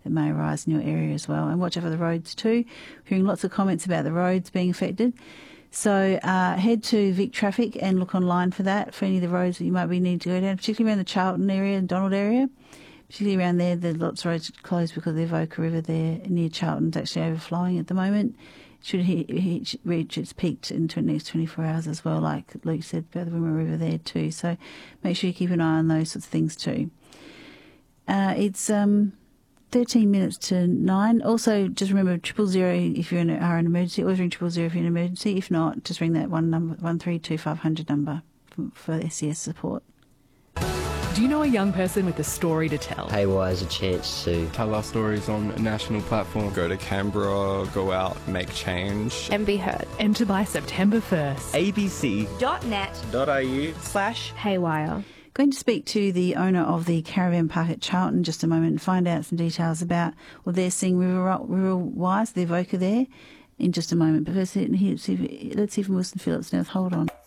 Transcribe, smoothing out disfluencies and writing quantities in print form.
that may arise in your area as well. And watch out for the roads too. Hearing lots of comments about the roads being affected. So head to Vic Traffic and look online for that, for any of the roads that you might be needing to go down, particularly around the Charlton area and Donald area. Particularly around there, there's lots of roads closed because the Avoca River there near Charlton's actually overflowing at the moment. It should reach its peak in the next 24 hours as well, like Luke said, about the Wimmera River there too. So make sure you keep an eye on those sorts of things too. It's 13 minutes to 9. Also, just remember 000 if you're in an emergency. Always ring 000 if you're in an emergency. If not, just ring that 132500 number for SES support. Do you know a young person with a story to tell? Haywire has a chance to tell our stories on a national platform. Go to Canberra, go out, make change. And be heard. Enter by September 1st. abc.net.au/haywire. Going to speak to the owner of the caravan park at Charlton in just a moment and find out some details about what they're seeing rural-wise, the Avoca there, in just a moment. But first, let's see from Wilson Phillips now. Hold on.